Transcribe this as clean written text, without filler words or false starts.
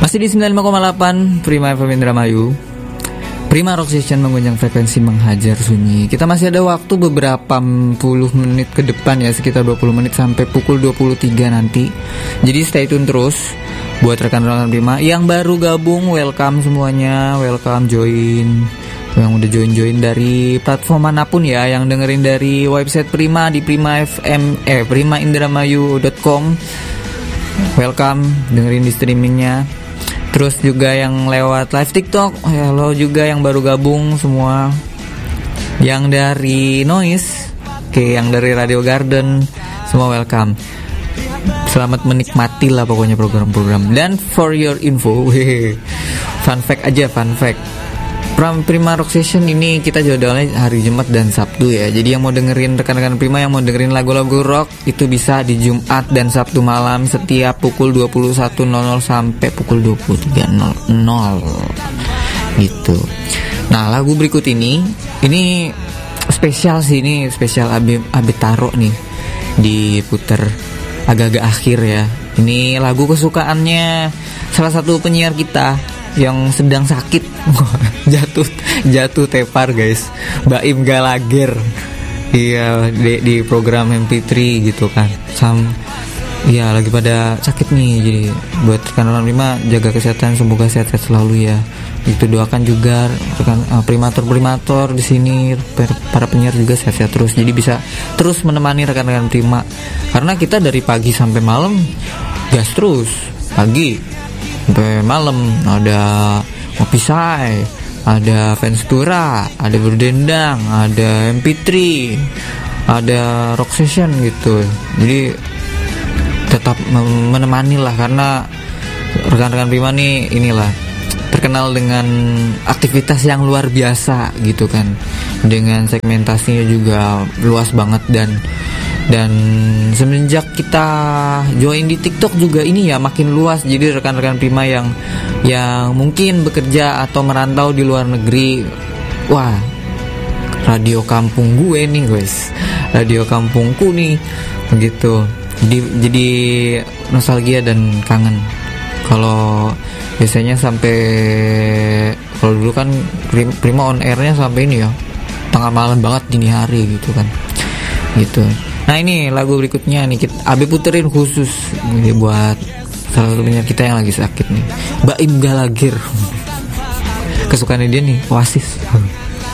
Masih di 95,8 Prima FM Indramayu. Prima Rock Session mengguncang frekuensi menghajar sunyi. Kita masih ada waktu beberapa puluh menit ke depan ya, sekitar 20 menit sampai pukul 23 nanti. Jadi stay tune terus buat rekan-rekan Prima yang baru gabung. Welcome semuanya, welcome join. Yang udah join dari platform manapun ya, yang dengerin dari website Prima di primaindramayu.com. Welcome, dengerin di streamingnya. Terus juga yang lewat live TikTok, halo juga yang baru gabung semua. Yang dari Noise, yang dari Radio Garden, semua welcome. Selamat menikmati lah pokoknya program-program. Dan for your info, fun fact aja, fun fact. Prima Rock Session ini kita jadwalnya hari Jumat dan Sabtu ya. Jadi yang mau dengerin, rekan-rekan Prima yang mau dengerin lagu-lagu rock, itu bisa di Jumat dan Sabtu malam setiap pukul 21.00 sampai pukul 23.00 gitu. Nah, lagu berikut ini spesial sih, ini spesial Abi Taro nih, diputer agak-agak akhir ya. Ini lagu kesukaannya salah satu penyiar kita yang sedang sakit, jatuh tepar guys, Baim Galager. Iya, di program MP3 gitu kan. Iya, lagi pada sakit nih. Jadi buat rekan-rekan Prima, jaga kesehatan, semoga sehat-sehat selalu ya. Itu doakan juga rekan primator di sini, para penyiar juga sehat-sehat terus. Jadi bisa terus menemani rekan-rekan Prima. Karena kita dari pagi sampai malam gas terus. Pagi sampai malam ada Ngopi Say, ada Venstura, ada Berdendang, ada MP3, ada Rock Session gitu. Jadi tetap menemani lah, karena rekan-rekan Prima nih inilah terkenal dengan aktivitas yang luar biasa gitu kan, dengan segmentasinya juga luas banget. Dan semenjak kita join di TikTok juga ini ya makin luas. Jadi rekan-rekan Prima yang mungkin bekerja atau merantau di luar negeri, wah, radio kampung gue nih guys, radio kampungku nih begitu. Jadi nostalgia dan kangen. Kalau biasanya sampai, kalau dulu kan Prima on airnya sampai ini ya, tengah malam banget, dini hari gitu kan, gitu. Nah, ini lagu berikutnya nih Abi puterin khusus ini buat salah satu penyiar kita yang lagi sakit nih, Baim Galager. Kesukaannya dia nih, Oasis.